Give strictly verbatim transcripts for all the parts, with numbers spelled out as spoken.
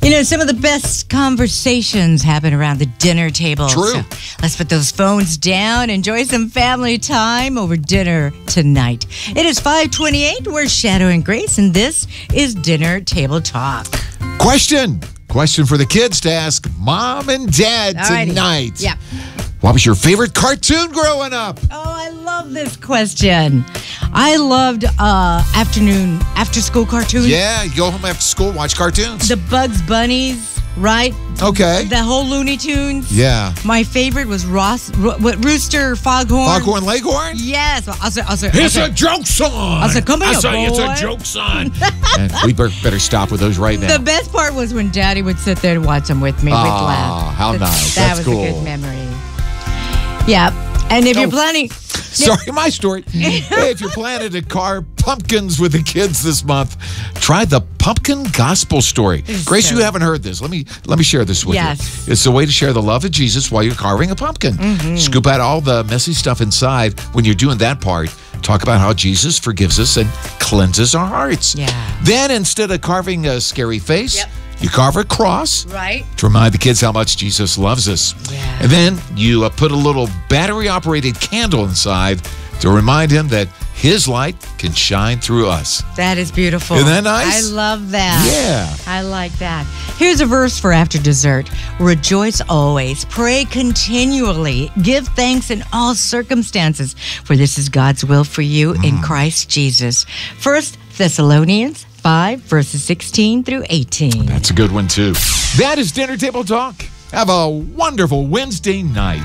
You know, some of the best conversations happen around the dinner table. True. So let's put those phones down, enjoy some family time over dinner tonight. It is five twenty-eight. We're Shadow and Grace, and this is Dinner Table Talk. Question. Question for the kids to ask Mom and Dad Alrighty. tonight. Yeah. What was your favorite cartoon growing up? Oh, I love this question. I loved uh, afternoon, after-school cartoons. Yeah, you go home after school, watch cartoons. The Bugs Bunnies, right? Okay. The whole Looney Tunes. Yeah. My favorite was Ross, Ro- what, Rooster Foghorn. Foghorn Leghorn? Yes. I'll say, I'll say, It's I'll a say, joke son. I said, come here, I say, it's boy. a joke son. And we better, better stop with those right now. The best part was when Daddy would sit there and watch them with me. We'd Ah, laugh. how That- nice. That That's was cool. a good memory. Yeah. And if Oh. you're planning... Sorry, my story. Hey, if you're planning to carve pumpkins with the kids this month, try the Pumpkin Gospel Story. It's Grace, so- you haven't heard this. Let me let me share this with Yes. you. It's a way to share the love of Jesus while you're carving a pumpkin. Mm-hmm. Scoop out all the messy stuff inside. When you're doing that part, talk about how Jesus forgives us and cleanses our hearts. Yeah. Then, instead of carving a scary face, Yep. you carve a cross. Right? To remind the kids how much Jesus loves us. Yeah. And then you uh, put a little battery-operated candle inside to remind him that his light can shine through us. That is beautiful. Isn't that nice? I love that. Yeah. I like that. Here's a verse for after dessert. Rejoice always. Pray continually. Give thanks in all circumstances, for this is God's will for you in Christ Jesus. First Thessalonians five, verses sixteen through eighteen. That's a good one, too. That is Dinner Table Talk. Have a wonderful Wednesday night.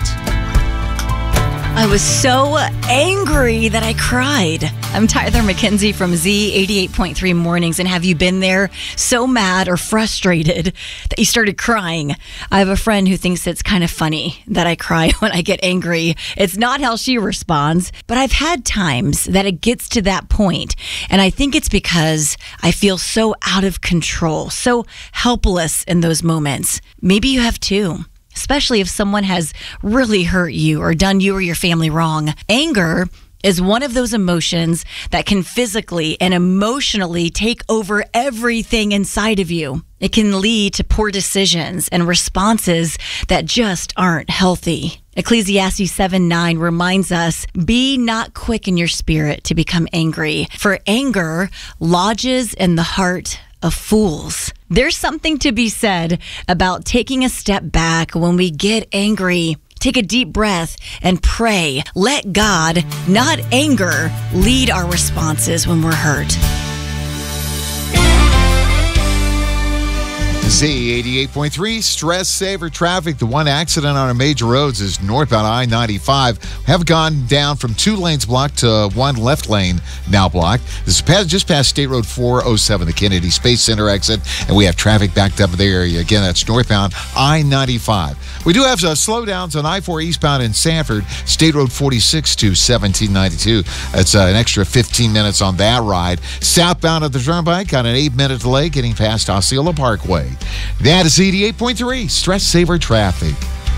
I was so angry that I cried. I'm Tyler McKenzie from Z eighty-eight point three Mornings, and have you been there so mad or frustrated that you started crying? I have a friend who thinks it's kind of funny that I cry when I get angry. It's not how she responds, but I've had times that it gets to that point, and I think it's because I feel so out of control, so helpless in those moments. Maybe you have too. Especially if someone has really hurt you or done you or your family wrong. Anger is one of those emotions that can physically and emotionally take over everything inside of you. It can lead to poor decisions and responses that just aren't healthy. Ecclesiastes seven nine reminds us, be not quick in your spirit to become angry, for anger lodges in the heart of fools. There's something to be said about taking a step back when we get angry. Take a deep breath and pray. Let God, not anger, lead our responses when we're hurt. Z eighty-eight point three, Stress Saver Traffic. The one accident on our major roads is northbound I ninety-five. Have gone down from two lanes blocked to one left lane now blocked. This is past, just past State Road four oh seven, the Kennedy Space Center exit, and we have traffic backed up in the area. Again, that's northbound I ninety-five. We do have uh, slowdowns on I four eastbound in Sanford, State Road forty-six to seventeen ninety-two. That's uh, an extra fifteen minutes on that ride. Southbound at the Turnpike, got an eight-minute delay getting past Osceola Parkway. That is eighty-eight point three, Stress Saver Traffic.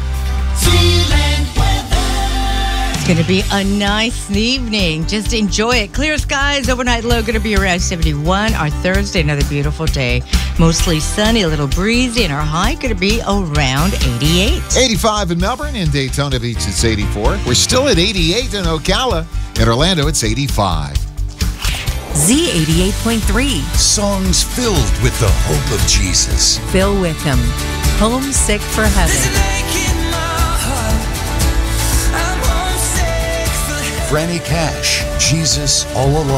It's going to be a nice evening. Just enjoy it. Clear skies, overnight low going to be around seventy-one. Our Thursday, another beautiful day. Mostly sunny, a little breezy, and our high going to be around eighty-eight. eighty-five in Melbourne. In Daytona Beach, it's eighty-four. We're still at eighty-eight in Ocala. In Orlando, it's eighty-five. Z eighty-eight point three. Songs filled with the hope of Jesus. Bill Wickham, Homesick for Heaven. Franny Cash, Jesus All Alone.